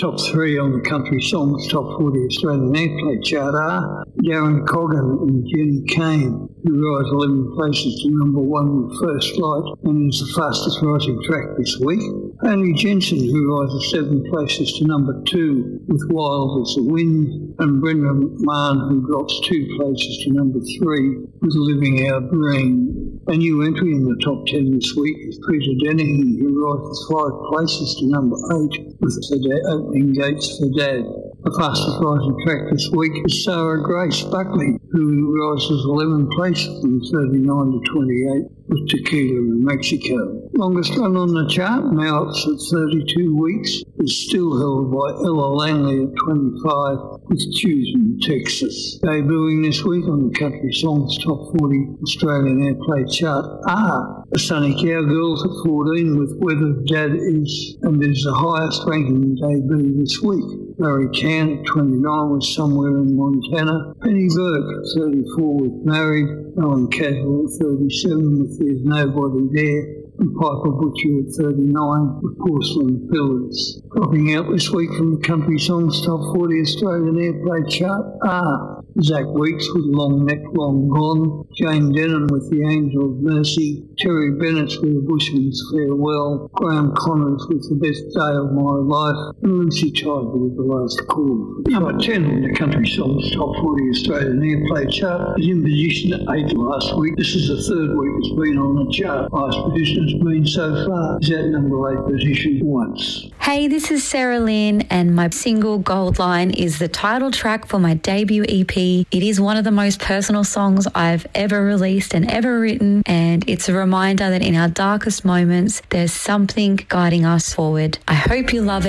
top three on the Country Songs Top 40 Australian Airplay chart are Darren Coggan and Jenny Kane, who rise 11 places to number 1 with First Flight and is the fastest rising track this week. Haley Jensen, who rises 7 places to number 2 with Wild as the Wind, and Brenda McMahon, who drops 2 places to number 3 with Living Our Dream. A new entry in the top 10 this week is Peter Dennehy, who rises 5 places to number 8 with Opening Gates for Dad. The fastest rising track this week is Sarah Grace Buckley, who rises 11 places from 39 to 28 with Tequila in Mexico. Longest run on the chart, now it's at 32 weeks, is still held by Ella Langley at 25 with Choosing Texas. Debuting this week on the Country Songs Top 40 Australian Airplay chart are the Sunny Cowgirls at 14 with Whether Dad Is, and is the highest ranking debut this week. Larry Can at 29 with Somewhere in Montana. Penny Burke at 34 with Married. Alan Caswell at 37 with There's Nobody There. And Piper Butcher at 39 with Porcelain Pillars. Dropping out this week from the Country Songs Top 40 Australian Airplay chart are Zach Weeks with Long Neck, Long Gone, Jane Denham with The Angel of Mercy, Terry Bennett with A Bushman's Farewell, Graham Connors with The Best Day of My Life, and Lucy Tiger with The Last Call. Number 10 on the Country Songs Top 40 Australian Airplay chart is in position at 8 last week. This is the third week it's been on the chart. Highest position it's been so far is at number 8 position once. Hey, this is Sarah Lynn, and my single Gold Line is the title track for my debut EP. It is one of the most personal songs I've ever released and ever written, and it's a reminder that in our darkest moments, there's something guiding us forward. I hope you love it.